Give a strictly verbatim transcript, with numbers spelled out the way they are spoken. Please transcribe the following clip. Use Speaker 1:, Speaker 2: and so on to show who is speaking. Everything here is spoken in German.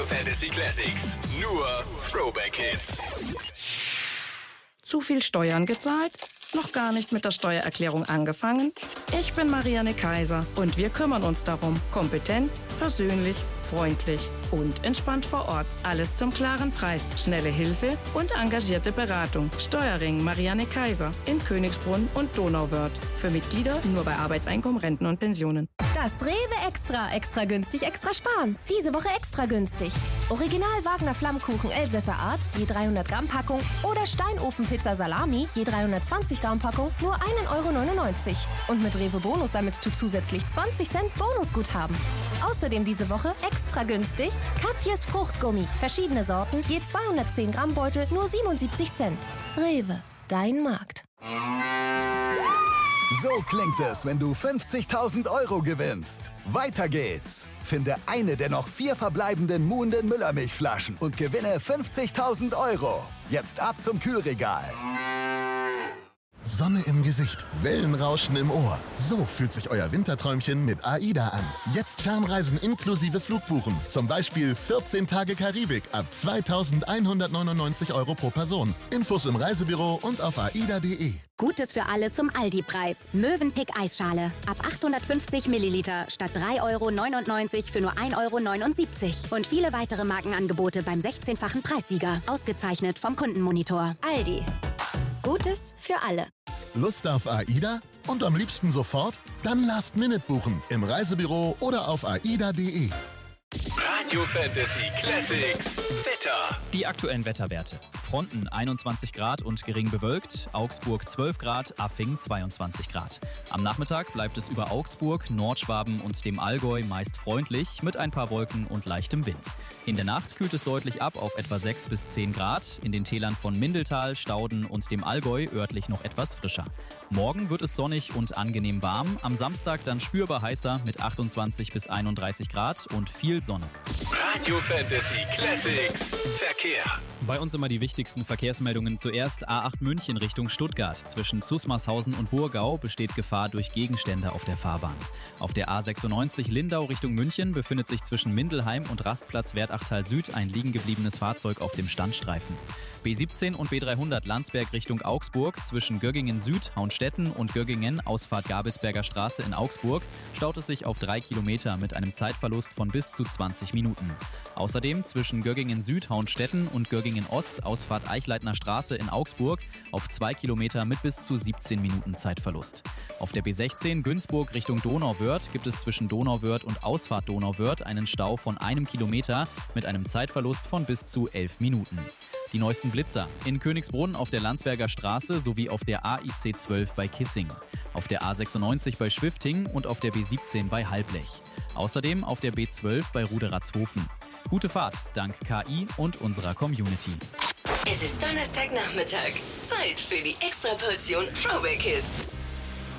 Speaker 1: Fantasy Classics. Nur Throwback Hits.
Speaker 2: Zu viel Steuern gezahlt? Noch gar nicht mit der Steuererklärung angefangen? Ich bin Marianne Kaiser und wir kümmern uns darum. Kompetent, persönlich, freundlich und entspannt vor Ort. Alles zum klaren Preis, schnelle Hilfe und engagierte Beratung. Steuerring Marianne Kaiser in Königsbrunn und Donauwörth. Für Mitglieder nur bei Arbeitseinkommen, Renten und Pensionen.
Speaker 3: Das Rewe Extra. Extra günstig, extra sparen. Diese Woche extra günstig. Original Wagner Flammkuchen Elsässer Art, je dreihundert Gramm Packung. Oder Steinofenpizza Salami, je dreihundertzwanzig Gramm Packung, nur ein Euro neunundneunzig. Und mit Rewe Bonus sammelst du zusätzlich zwanzig Cent Bonusguthaben. Außerdem diese Woche extra günstig Katjes Fruchtgummi. Verschiedene Sorten, je zweihundertzehn Gramm Beutel, nur siebenundsiebzig Cent. Rewe, dein Markt.
Speaker 4: So klingt es, wenn du fünfzigtausend Euro gewinnst. Weiter geht's. Finde eine der noch vier verbleibenden Muhnden Müllermilchflaschen und gewinne fünfzigtausend Euro. Jetzt ab zum Kühlregal.
Speaker 5: Sonne im Gesicht, Wellenrauschen im Ohr. So fühlt sich euer Winterträumchen mit AIDA an. Jetzt Fernreisen inklusive Flugbuchen. Zum Beispiel vierzehn Tage Karibik ab zweitausendeinhundertneunundneunzig Euro pro Person. Infos im Reisebüro und auf aida punkt de.
Speaker 6: Gutes für alle zum Aldi-Preis. Mövenpick Eisschale. Ab achthundertfünfzig Milliliter statt drei Euro neunundneunzig für nur ein Euro neunundsiebzig. Und viele weitere Markenangebote beim sechzehnfachen Preissieger. Ausgezeichnet vom Kundenmonitor. Aldi. Gutes für alle.
Speaker 5: Lust auf AIDA? Und am liebsten sofort? Dann Last Minute buchen. Im Reisebüro oder auf aida punkt de.
Speaker 1: Radio Fantasy Classics. Wetter.
Speaker 7: Die aktuellen Wetterwerte. Fronten einundzwanzig Grad und gering bewölkt, Augsburg zwölf Grad, Affing zweiundzwanzig Grad. Am Nachmittag bleibt es über Augsburg, Nordschwaben und dem Allgäu meist freundlich mit ein paar Wolken und leichtem Wind. In der Nacht kühlt es deutlich ab auf etwa sechs bis zehn Grad, in den Tälern von Mindeltal, Stauden und dem Allgäu örtlich noch etwas frischer. Morgen wird es sonnig und angenehm warm, am Samstag dann spürbar heißer mit achtundzwanzig bis einunddreißig Grad und viel Sonne.
Speaker 1: Radio Fantasy Classics. Verkehr.
Speaker 7: Bei uns immer die wichtigsten Verkehrsmeldungen. Zuerst A acht München Richtung Stuttgart. Zwischen Zusmarshausen und Burgau besteht Gefahr durch Gegenstände auf der Fahrbahn. Auf der A sechsundneunzig Lindau Richtung München befindet sich zwischen Mindelheim und Rastplatz Wertachtal Süd ein liegengebliebenes Fahrzeug auf dem Standstreifen. B siebzehn und B dreihundert Landsberg Richtung Augsburg. Zwischen Göggingen Süd, Haunstetten und Göggingen, Ausfahrt Gabelsberger Straße in Augsburg, staut es sich auf drei Kilometer mit einem Zeitverlust von bis zu zwanzig Minuten. Außerdem zwischen Göggingen Süd, Haunstetten und Göggingen Ost, Ausfahrt Eichleitner Straße in Augsburg, auf zwei Kilometer mit bis zu siebzehn Minuten Zeitverlust. Auf der B sechzehn Günzburg Richtung Donauwörth gibt es zwischen Donauwörth und Ausfahrt Donauwörth einen Stau von einem Kilometer mit einem Zeitverlust von bis zu elf Minuten. Die neuesten Blitzer in Königsbrunn auf der Landsberger Straße sowie auf der A I C zwölf bei Kissing, auf der A sechsundneunzig bei Schwifting und auf der B siebzehn bei Halblech. Außerdem auf der B zwölf bei Ruderatzhofen. Gute Fahrt dank K I und unserer Community.
Speaker 8: Es ist Donnerstagnachmittag. Zeit für die Extraportion Throwback Hits.